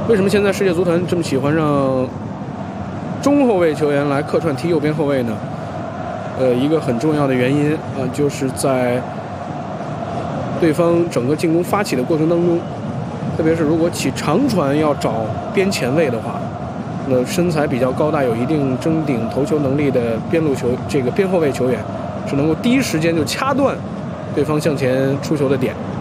为什么现在世界足坛这么喜欢让中后卫球员来客串踢右边后卫呢？一个很重要的原因啊，就是在对方整个进攻发起的过程当中，特别是如果起长传要找边前卫的话，那身材比较高大、有一定争顶头球能力的边后卫球员是能够第一时间就掐断对方向前出球的点。